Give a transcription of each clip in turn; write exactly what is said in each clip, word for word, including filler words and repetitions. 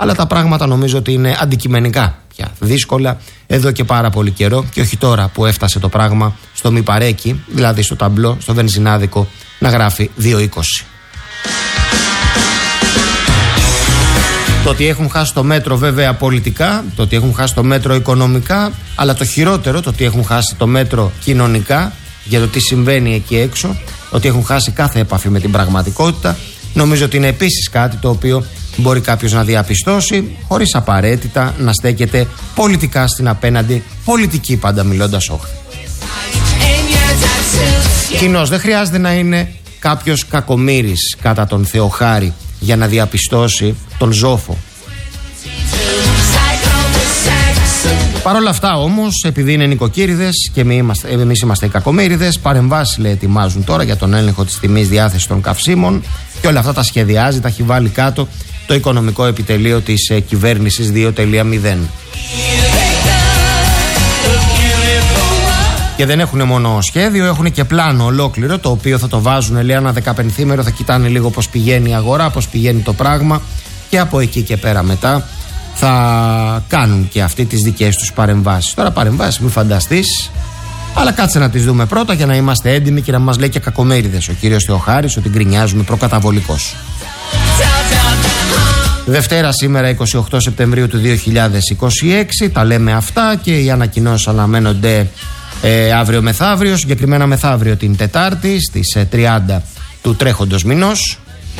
αλλά τα πράγματα νομίζω ότι είναι αντικειμενικά πια δύσκολα εδώ και πάρα πολύ καιρό, και όχι τώρα που έφτασε το πράγμα στο μη παρέκει, δηλαδή στο ταμπλό, στο βενζινάδικο, να γράφει δύο είκοσι. Το ότι έχουν χάσει το μέτρο βέβαια πολιτικά, το ότι έχουν χάσει το μέτρο οικονομικά, αλλά το χειρότερο, το ότι έχουν χάσει το μέτρο κοινωνικά, για το τι συμβαίνει εκεί έξω, ότι έχουν χάσει κάθε επαφή με την πραγματικότητα, νομίζω ότι είναι επίσης κάτι το οποίο μπορεί κάποιος να διαπιστώσει, χωρίς απαραίτητα να στέκεται πολιτικά στην απέναντι, πολιτική πάντα μιλώντας όχθη. Κοινώς δεν χρειάζεται να είναι κάποιος κακομοίρης κατά τον Θεοχάρη για να διαπιστώσει τον ζόφο. Παρ' όλα αυτά όμως, επειδή είναι νοικοκύριδες και εμείς είμαστε, εμείς είμαστε οι κακομοίριδες, παρεμβάσεις λέει ετοιμάζουν τώρα για τον έλεγχο της τιμής διάθεσης των καυσίμων, και όλα αυτά τα σχεδιάζει, τα έχει βάλει κάτω το οικονομικό επιτελείο της ε, κυβέρνησης δύο κόμμα μηδέν. Και δεν έχουν μόνο σχέδιο, έχουν και πλάνο ολόκληρο, το οποίο θα το βάζουν, λέει, ένα δεκαπενθήμερο, θα κοιτάνε λίγο πώς πηγαίνει η αγορά, πώς πηγαίνει το πράγμα, και από εκεί και πέρα μετά θα κάνουν και αυτοί τις δικές τους παρεμβάσεις. Τώρα παρεμβάσεις μην φανταστείς, αλλά κάτσε να τις δούμε πρώτα για να είμαστε έντιμοι και να μας λέει και κακομοίριδες ο κύριος Θεοχάρης ότι γκρινιάζουμε προκαταβολικώς. Δευτέρα σήμερα είκοσι οκτώ Σεπτεμβρίου του δύο χιλιάδες είκοσι έξι, τα λέμε αυτά και οι ανακοινώσεις αναμένονται ε, αύριο μεθαύριο, συγκεκριμένα μεθαύριο την Τετάρτη στις ε, τριάντα του τρέχοντος μηνός.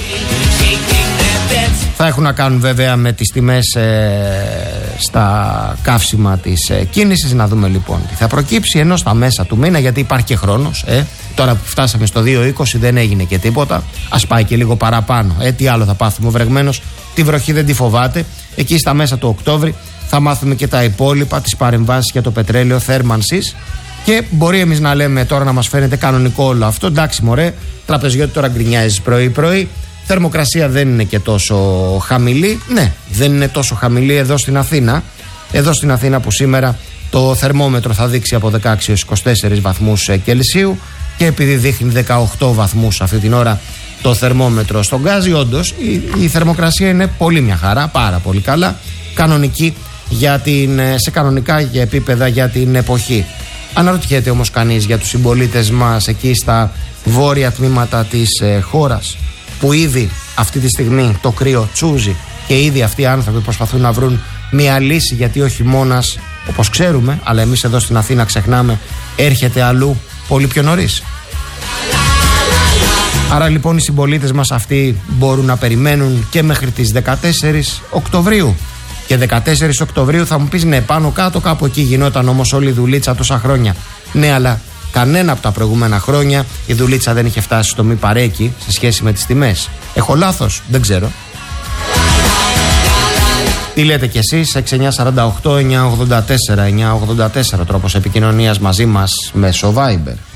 Θα έχουν να κάνουν βέβαια με τις τιμές ε, στα καύσιμα της ε, κίνησης. Να δούμε λοιπόν τι θα προκύψει, ενώ στα μέσα του μήνα, γιατί υπάρχει και χρόνος, ε, τώρα που φτάσαμε στο δύο είκοσι δεν έγινε και τίποτα, ας πάει και λίγο παραπάνω. Ε, τι άλλο θα πάθουμε, ο βρεγμένος τη βροχή δεν τη φοβάται. Εκεί στα μέσα του Οκτώβρη θα μάθουμε και τα υπόλοιπα, τις παρεμβάσεις για το πετρέλαιο θέρμανσης, και μπορεί εμείς να λέμε τώρα, να μας φαίνεται κανονικό όλο αυτό. Εντάξει μωρέ, τραπεζιώτη τώρα γκρινιάζεις πρωί-πρωί. Θερμοκρασία δεν είναι και τόσο χαμηλή. Ναι, δεν είναι τόσο χαμηλή εδώ στην Αθήνα. Εδώ στην Αθήνα που σήμερα το θερμόμετρο θα δείξει από δεκαέξι έως είκοσι τέσσερις βαθμούς Κελσίου, και επειδή δείχνει δεκαοκτώ βαθμούς αυτή την ώρα το θερμόμετρο στον Γκάζι, όντως η, η θερμοκρασία είναι πολύ μια χαρά, πάρα πολύ καλά, κανονική για την, σε κανονικά για επίπεδα για την εποχή. Αναρωτιέται όμως κανείς για τους συμπολίτες μας εκεί στα βόρεια τμήματα της ε, χώρας, που ήδη αυτή τη στιγμή το κρύο τσούζει και ήδη αυτοί οι άνθρωποι προσπαθούν να βρουν μια λύση, γιατί ο χειμώνας, όπως ξέρουμε, αλλά εμείς εδώ στην Αθήνα ξεχνάμε, έρχεται αλλού πολύ πιο νωρίς. Άρα λοιπόν οι συμπολίτες μας αυτοί μπορούν να περιμένουν και μέχρι τις δεκατέσσερις Οκτωβρίου. Και δεκατέσσερις Οκτωβρίου θα μου πεις, ναι, πάνω κάτω κάπου εκεί γινόταν όμως όλη η δουλίτσα τόσα χρόνια. Ναι, αλλά κανένα από τα προηγούμενα χρόνια η δουλίτσα δεν είχε φτάσει στο μη παρέκει σε σχέση με τις τιμές. Έχω λάθος? Δεν ξέρω. Τι λέτε κι εσείς? έξι εννιά σαράντα οκτώ εννιά ογδόντα τέσσερα εννιά ογδόντα τέσσερα τρόπος επικοινωνίας μαζί μας μέσω Viber.